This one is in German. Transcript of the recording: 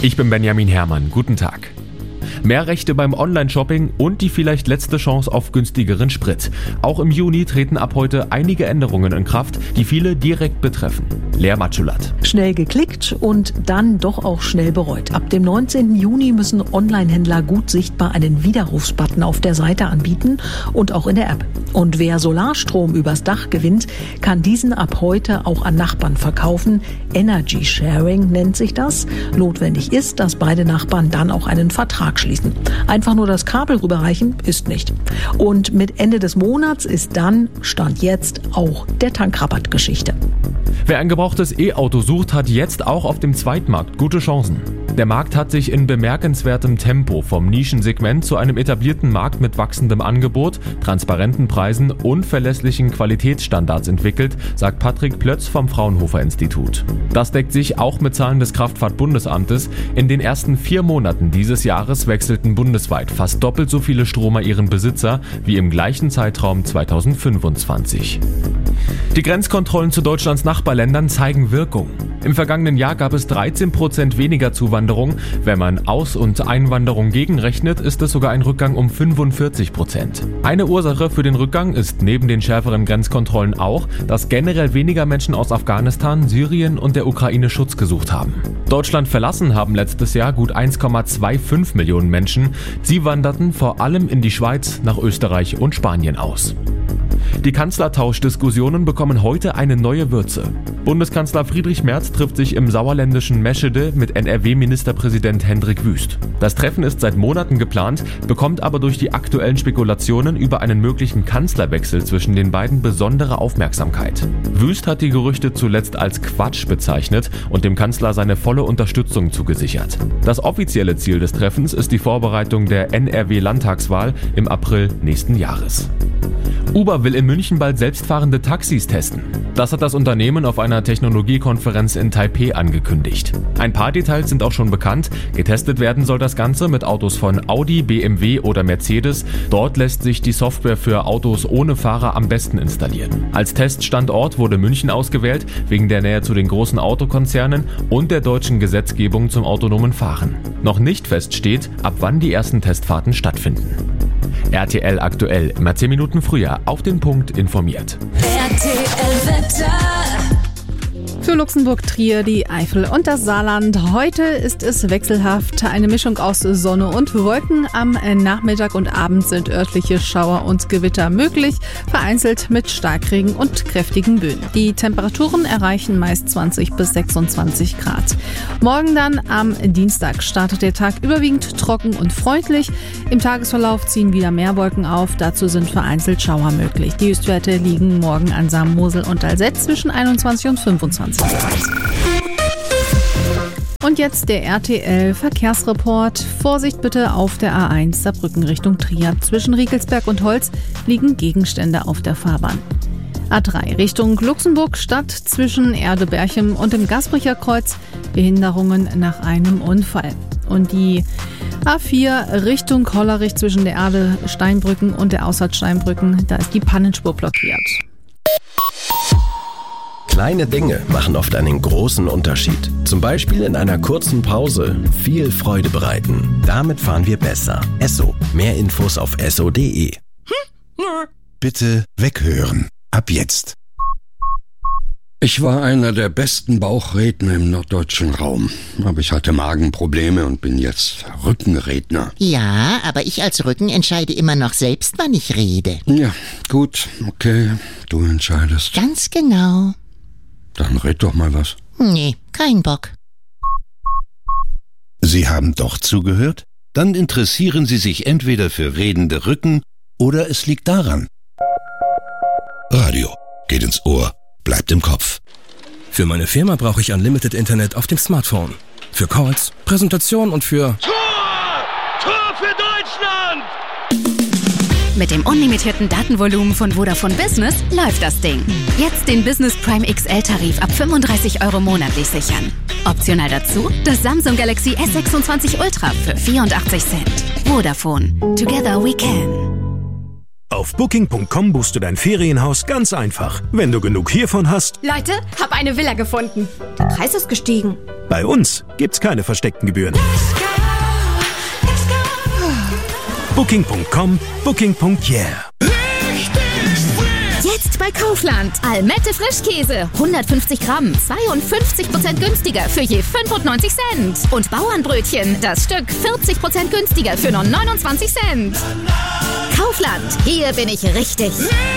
Ich bin Benjamin Herrmann. Guten Tag. Mehr Rechte beim Online-Shopping und die vielleicht letzte Chance auf günstigeren Sprit. Auch im Juni treten ab heute einige Änderungen in Kraft, die viele direkt betreffen. Lea Matschulat. Schnell geklickt und dann doch auch schnell bereut. Ab dem 19. Juni müssen Online-Händler gut sichtbar einen Widerrufsbutton auf der Seite anbieten und auch in der App. Und wer Solarstrom übers Dach gewinnt, kann diesen ab heute auch an Nachbarn verkaufen. Energy Sharing nennt sich das. Notwendig ist, dass beide Nachbarn dann auch einen Vertrag schließen. Einfach nur das Kabel rüberreichen ist nicht. Und mit Ende des Monats ist dann, Stand jetzt, auch der Tankrabatt Geschichte. Wer ein gebrauchtes E-Auto sucht, hat jetzt auch auf dem Zweitmarkt gute Chancen. Der Markt hat sich in bemerkenswertem Tempo vom Nischensegment zu einem etablierten Markt mit wachsendem Angebot, transparenten Preisen und verlässlichen Qualitätsstandards entwickelt, sagt Patrick Plötz vom Fraunhofer Institut. Das deckt sich auch mit Zahlen des Kraftfahrtbundesamtes. In den ersten 4 Monaten dieses Jahres wechselten bundesweit fast doppelt so viele Stromer ihren Besitzer wie im gleichen Zeitraum 2025. Die Grenzkontrollen zu Deutschlands Nachbarländern zeigen Wirkung. Im vergangenen Jahr gab es 13% weniger Zuwanderung. Wenn man Aus- und Einwanderung gegenrechnet, ist es sogar ein Rückgang um 45%. Eine Ursache für den Rückgang ist neben den schärferen Grenzkontrollen auch, dass generell weniger Menschen aus Afghanistan, Syrien und der Ukraine Schutz gesucht haben. Deutschland verlassen haben letztes Jahr gut 1,25 Millionen Menschen. Sie wanderten vor allem in die Schweiz, nach Österreich und Spanien aus. Die Kanzlertauschdiskussionen bekommen heute eine neue Würze. Bundeskanzler Friedrich Merz trifft sich im sauerländischen Meschede mit NRW-Ministerpräsident Hendrik Wüst. Das Treffen ist seit Monaten geplant, bekommt aber durch die aktuellen Spekulationen über einen möglichen Kanzlerwechsel zwischen den beiden besondere Aufmerksamkeit. Wüst hat die Gerüchte zuletzt als Quatsch bezeichnet und dem Kanzler seine volle Unterstützung zugesichert. Das offizielle Ziel des Treffens ist die Vorbereitung der NRW-Landtagswahl im April nächsten Jahres. Uber will in München bald selbstfahrende Taxis testen. Das hat das Unternehmen auf einer Technologiekonferenz in Taipei angekündigt. Ein paar Details sind auch schon bekannt. Getestet werden soll das Ganze mit Autos von Audi, BMW oder Mercedes. Dort lässt sich die Software für Autos ohne Fahrer am besten installieren. Als Teststandort wurde München ausgewählt, wegen der Nähe zu den großen Autokonzernen und der deutschen Gesetzgebung zum autonomen Fahren. Noch nicht feststeht, ab wann die ersten Testfahrten stattfinden. RTL aktuell, immer 10 Minuten früher auf den Punkt informiert. RTL Wetter. Für Luxemburg, Trier, die Eifel und das Saarland. Heute ist es wechselhaft. Eine Mischung aus Sonne und Wolken. Am Nachmittag und Abend sind örtliche Schauer und Gewitter möglich, vereinzelt mit Starkregen und kräftigen Böen. Die Temperaturen erreichen meist 20 bis 26 Grad. Morgen dann am Dienstag startet der Tag überwiegend trocken und freundlich. Im Tagesverlauf ziehen wieder mehr Wolken auf. Dazu sind vereinzelt Schauer möglich. Die Höchstwerte liegen morgen an Sam, Mosel und Alzette zwischen 21 und 25. Und jetzt der RTL-Verkehrsreport. Vorsicht bitte auf der A1 Saarbrücken Richtung Trier. Zwischen Riegelsberg und Holz liegen Gegenstände auf der Fahrbahn. A3 Richtung Luxemburg Stadt zwischen Erdeberchem und dem Gasbricher Kreuz. Behinderungen nach einem Unfall. Und die A4 Richtung Hollerich zwischen der Erde Steinbrücken und der Ausfahrt Steinbrücken. Da ist die Pannenspur blockiert. Kleine Dinge machen oft einen großen Unterschied. Zum Beispiel in einer kurzen Pause viel Freude bereiten. Damit fahren wir besser. Esso. Mehr Infos auf esso.de. Bitte weghören. Ab jetzt. Ich war einer der besten Bauchredner im norddeutschen Raum. Aber ich hatte Magenprobleme und bin jetzt Rückenredner. Ja, aber ich als Rücken entscheide immer noch selbst, wann ich rede. Ja, gut, okay. Du entscheidest. Ganz genau. Dann red doch mal was. Nee, kein Bock. Sie haben doch zugehört? Dann interessieren Sie sich entweder für redende Rücken oder es liegt daran. Radio geht ins Ohr, bleibt im Kopf. Für meine Firma brauche ich Unlimited Internet auf dem Smartphone. Für Calls, Präsentation und für... Tor für Deutschland! Mit dem unlimitierten Datenvolumen von Vodafone Business läuft das Ding. Jetzt den Business Prime XL-Tarif ab 35 € monatlich sichern. Optional dazu das Samsung Galaxy S26 Ultra für 84 Cent. Vodafone. Together we can. Auf Booking.com buchst du dein Ferienhaus ganz einfach. Wenn du genug hiervon hast... Leute, hab eine Villa gefunden. Der Preis ist gestiegen. Bei uns gibt's keine versteckten Gebühren. Booking.com, Booking.yeah. Jetzt bei Kaufland. Almette Frischkäse. 150 Gramm, 52% günstiger für je 95 Cent. Und Bauernbrötchen, das Stück 40% günstiger für nur 29 Cent. Kaufland, hier bin ich richtig.